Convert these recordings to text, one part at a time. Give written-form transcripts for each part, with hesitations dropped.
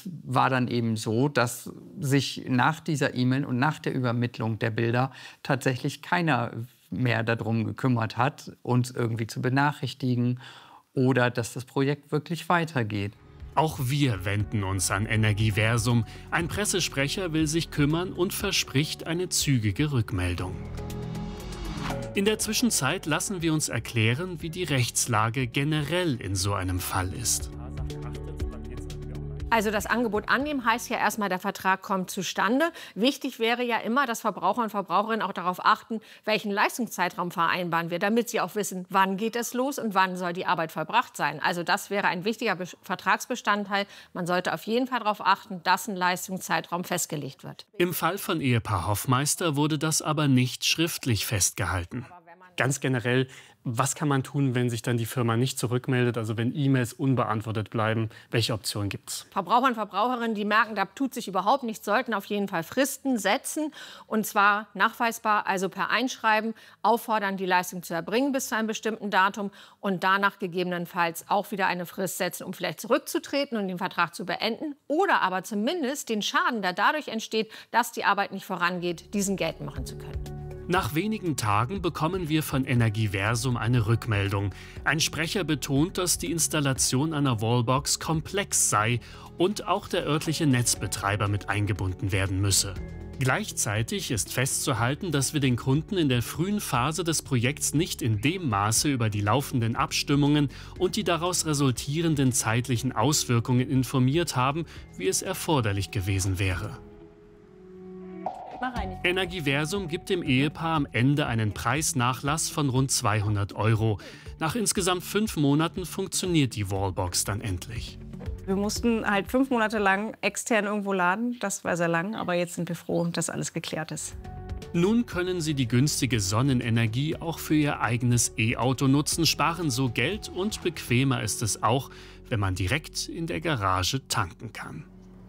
es war dann eben so, dass sich nach dieser E-Mail und nach der Übermittlung der Bilder tatsächlich keiner mehr darum gekümmert hat, uns irgendwie zu benachrichtigen oder dass das Projekt wirklich weitergeht. Auch wir wenden uns an Energiversum. Ein Pressesprecher will sich kümmern und verspricht eine zügige Rückmeldung. In der Zwischenzeit lassen wir uns erklären, wie die Rechtslage generell in so einem Fall ist. Also das Angebot annehmen heißt ja erstmal, der Vertrag kommt zustande. Wichtig wäre ja immer, dass Verbraucher und Verbraucherinnen auch darauf achten, welchen Leistungszeitraum vereinbaren wir, damit sie auch wissen, wann geht es los und wann soll die Arbeit vollbracht sein. Also das wäre ein wichtiger Vertragsbestandteil. Man sollte auf jeden Fall darauf achten, dass ein Leistungszeitraum festgelegt wird. Im Fall von Ehepaar Hoffmeister wurde das aber nicht schriftlich festgehalten. Ganz generell, was kann man tun, wenn sich dann die Firma nicht zurückmeldet, also wenn E-Mails unbeantwortet bleiben? Welche Optionen gibt es? Verbraucher und Verbraucherinnen, die merken, da tut sich überhaupt nichts, sollten auf jeden Fall Fristen setzen. Und zwar nachweisbar, also per Einschreiben, auffordern, die Leistung zu erbringen bis zu einem bestimmten Datum und danach gegebenenfalls auch wieder eine Frist setzen, um vielleicht zurückzutreten und den Vertrag zu beenden. Oder aber zumindest den Schaden, der dadurch entsteht, dass die Arbeit nicht vorangeht, diesen geltend machen zu können. Nach wenigen Tagen bekommen wir von Energiversum eine Rückmeldung. Ein Sprecher betont, dass die Installation einer Wallbox komplex sei und auch der örtliche Netzbetreiber mit eingebunden werden müsse. Gleichzeitig ist festzuhalten, dass wir den Kunden in der frühen Phase des Projekts nicht in dem Maße über die laufenden Abstimmungen und die daraus resultierenden zeitlichen Auswirkungen informiert haben, wie es erforderlich gewesen wäre. Energiversum gibt dem Ehepaar am Ende einen Preisnachlass von rund 200 €. Nach insgesamt 5 Monaten funktioniert die Wallbox dann endlich. Wir mussten halt 5 Monate lang extern irgendwo laden. Das war sehr lang, aber jetzt sind wir froh, dass alles geklärt ist. Nun können Sie die günstige Sonnenenergie auch für Ihr eigenes E-Auto nutzen, sparen so Geld und bequemer ist es auch, wenn man direkt in der Garage tanken kann.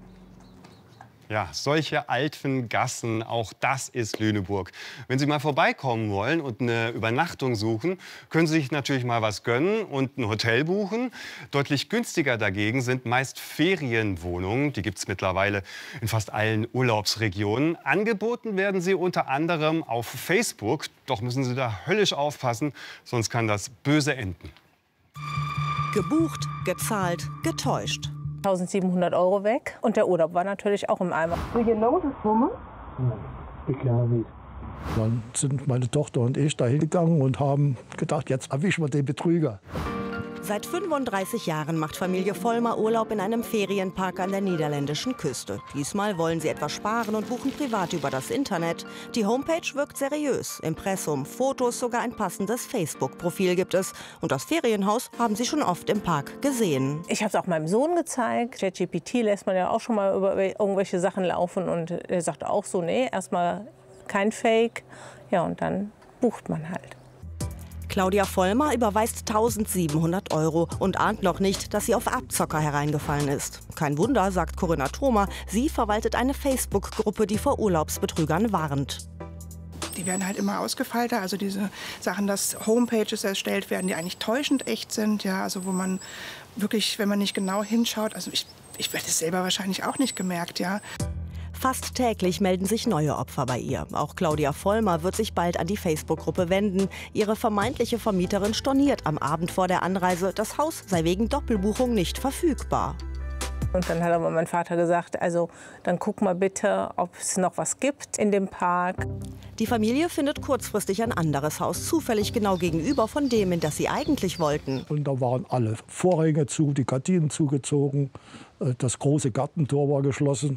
Ja, solche alten Gassen, auch das ist Lüneburg. Wenn Sie mal vorbeikommen wollen und eine Übernachtung suchen, können Sie sich natürlich mal was gönnen und ein Hotel buchen. Deutlich günstiger dagegen sind meist Ferienwohnungen. Die gibt es mittlerweile in fast allen Urlaubsregionen. Angeboten werden sie unter anderem auf Facebook. Doch müssen Sie da höllisch aufpassen, sonst kann das böse enden. Gebucht, gezahlt, getäuscht. 1.700 € weg und der Urlaub war natürlich auch im Eimer. Do you know this woman? Nein, ich glaube nicht. Dann sind meine Tochter und ich da hingegangen und haben gedacht, jetzt erwischen wir den Betrüger. Seit 35 Jahren macht Familie Vollmer Urlaub in einem Ferienpark an der niederländischen Küste. Diesmal wollen sie etwas sparen und buchen privat über das Internet. Die Homepage wirkt seriös. Impressum, Fotos, sogar ein passendes Facebook-Profil gibt es. Und das Ferienhaus haben sie schon oft im Park gesehen. Ich habe es auch meinem Sohn gezeigt. ChatGPT lässt man ja auch schon mal über irgendwelche Sachen laufen. Und er sagte auch so, nee, erstmal kein Fake. Ja, und dann bucht man halt. Claudia Vollmer überweist 1.700 € und ahnt noch nicht, dass sie auf Abzocker hereingefallen ist. Kein Wunder, sagt Corinna Thoma. Sie verwaltet eine Facebook-Gruppe, die vor Urlaubsbetrügern warnt. Die werden halt immer ausgefeilter, also diese Sachen, dass Homepages erstellt werden, die eigentlich täuschend echt sind, ja, also wo man wirklich, wenn man nicht genau hinschaut, also ich werde es selber wahrscheinlich auch nicht gemerkt, ja. Fast täglich melden sich neue Opfer bei ihr. Auch Claudia Vollmer wird sich bald an die Facebook-Gruppe wenden. Ihre vermeintliche Vermieterin storniert am Abend vor der Anreise, das Haus sei wegen Doppelbuchung nicht verfügbar. Und dann hat aber mein Vater gesagt, also dann guck mal bitte, ob es noch was gibt in dem Park. Die Familie findet kurzfristig ein anderes Haus, zufällig genau gegenüber von dem, in das sie eigentlich wollten. Und da waren alle Vorhänge zu, die Gardinen zugezogen, das große Gartentor war geschlossen.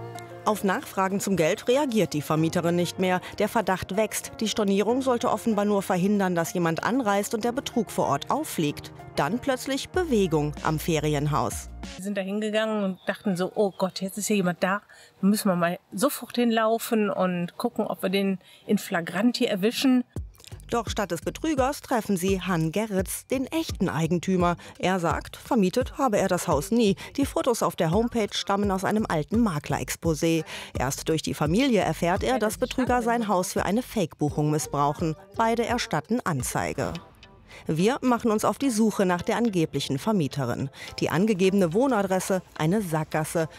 Auf Nachfragen zum Geld reagiert die Vermieterin nicht mehr. Der Verdacht wächst. Die Stornierung sollte offenbar nur verhindern, dass jemand anreist und der Betrug vor Ort auffliegt. Dann plötzlich Bewegung am Ferienhaus. Wir sind da hingegangen und dachten so, oh Gott, jetzt ist hier jemand da. Da müssen wir mal sofort hinlaufen und gucken, ob wir den in Flagranti erwischen. Doch statt des Betrügers treffen sie Han Gerritz, den echten Eigentümer. Er sagt, vermietet habe er das Haus nie. Die Fotos auf der Homepage stammen aus einem alten Maklerexposé. Erst durch die Familie erfährt er, dass Betrüger sein Haus für eine Fake-Buchung missbrauchen. Beide erstatten Anzeige. Wir machen uns auf die Suche nach der angeblichen Vermieterin. Die angegebene Wohnadresse, eine Sackgasse.